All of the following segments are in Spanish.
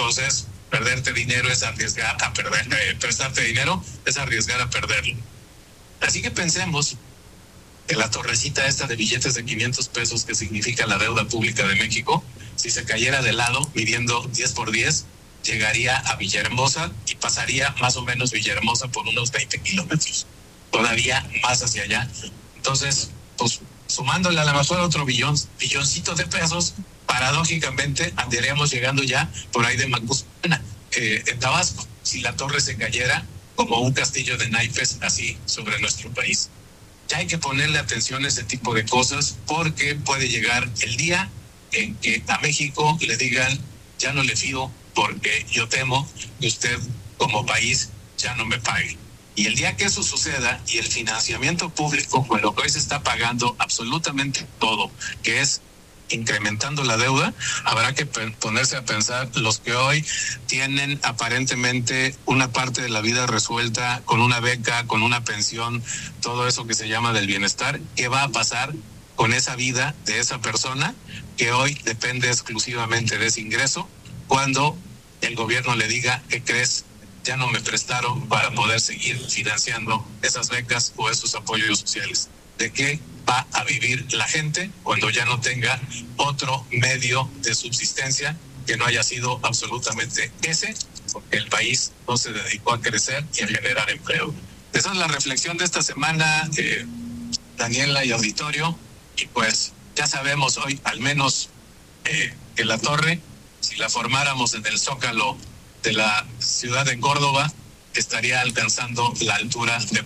Entonces, perderte dinero es arriesgar a perder, prestarte dinero es arriesgar a perderlo. Así que pensemos que la torrecita esta de billetes de 500 pesos que significa la deuda pública de México, si se cayera de lado midiendo 10 por 10, llegaría a Villahermosa y pasaría más o menos Villahermosa por unos 20 kilómetros, todavía más hacia allá. Entonces, pues sumándole a lo mejor otro billoncito de pesos, paradójicamente andaríamos llegando ya por ahí de Macuspana, en Tabasco, si la torre se cayera como un castillo de naipes así sobre nuestro país. Ya hay que ponerle atención a ese tipo de cosas, porque puede llegar el día en que a México le digan: ya no le fío, porque yo temo que usted como país ya no me pague. Y el día que eso suceda y el financiamiento público, con lo que hoy se está pagando absolutamente todo, que es incrementando la deuda, habrá que ponerse a pensar los que hoy tienen aparentemente una parte de la vida resuelta con una beca, con una pensión, todo eso que se llama del bienestar. ¿Qué va a pasar con esa vida de esa persona que hoy depende exclusivamente de ese ingreso, cuando el gobierno le diga: ¿qué crees? Ya no me prestaron para poder seguir financiando esas becas o esos apoyos sociales? ¿De qué va a vivir la gente cuando ya no tenga otro medio de subsistencia que no haya sido absolutamente ese? Porque el país no se dedicó a crecer y a generar empleo. Esa es la reflexión de esta semana, Daniela y auditorio. Y pues ya sabemos hoy al menos que la torre, si la formáramos en el Zócalo de la ciudad de Córdoba, estaría alcanzando la altura de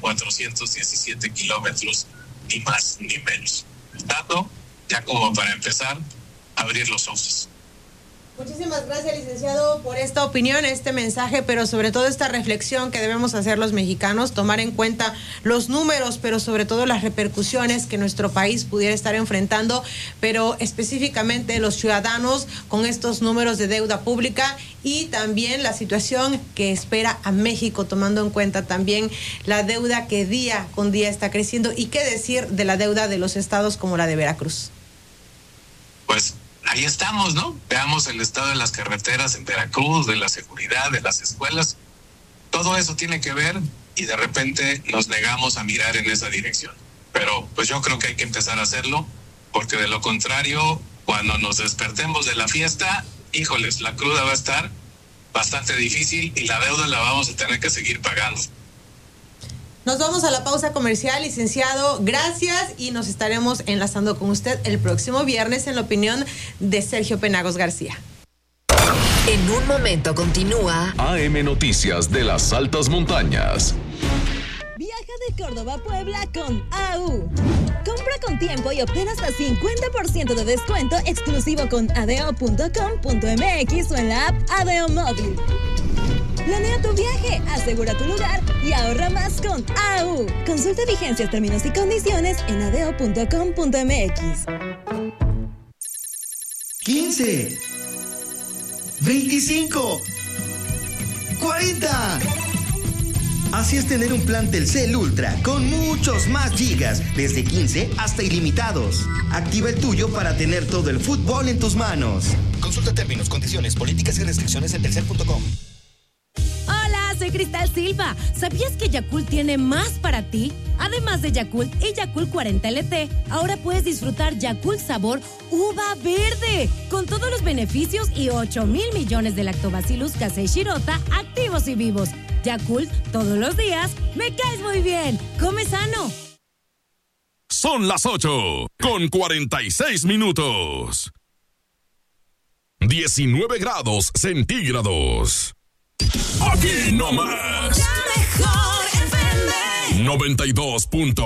417 kilómetros, ni más ni menos. Dato, ya como para empezar a abrir los ojos. Muchísimas gracias, licenciado, por esta opinión, este mensaje, pero sobre todo esta reflexión que debemos hacer los mexicanos, tomar en cuenta los números, pero sobre todo las repercusiones que nuestro país pudiera estar enfrentando, pero específicamente los ciudadanos con estos números de deuda pública, y también la situación que espera a México, tomando en cuenta también la deuda que día con día está creciendo. Y qué decir de la deuda de los estados como la de Veracruz. Pues ahí estamos, ¿no? Veamos el estado de las carreteras en Veracruz, de la seguridad, de las escuelas. Todo eso tiene que ver, y de repente nos negamos a mirar en esa dirección. Pero pues yo creo que hay que empezar a hacerlo, porque de lo contrario, cuando nos despertemos de la fiesta, híjoles, la cruda va a estar bastante difícil y la deuda la vamos a tener que seguir pagando. Nos vamos a la pausa comercial, licenciado. Gracias, y nos estaremos enlazando con usted el próximo viernes en la opinión de Sergio Penagos García. En un momento continúa AM Noticias de las Altas Montañas. Viaja de Córdoba a Puebla con AU. Compra con tiempo y obtén hasta 50% de descuento exclusivo con adeo.com.mx o en la app Adeo Móvil. Planea tu viaje, asegura tu lugar y ahorra más con AU. Consulta vigencias, términos y condiciones en adeo.com.mx. 15, 25, 40. Así es tener un plan Telcel Ultra con muchos más gigas, desde 15 hasta ilimitados. Activa el tuyo para tener todo el fútbol en tus manos. Consulta términos, condiciones, políticas y restricciones en telcel.com. Hola, soy Cristal Silva. ¿Sabías que Yakult tiene más para ti? Además de Yakult y Yakult 40 LT, ahora puedes disfrutar Yakult sabor uva verde, con todos los beneficios y 8,000 millones de lactobacillus casei shirota activos y vivos. Yakult, todos los días, me caes muy bien. Come sano. Son las 8:46. 19 grados centígrados. Aquí nomás. La mejor FM 92.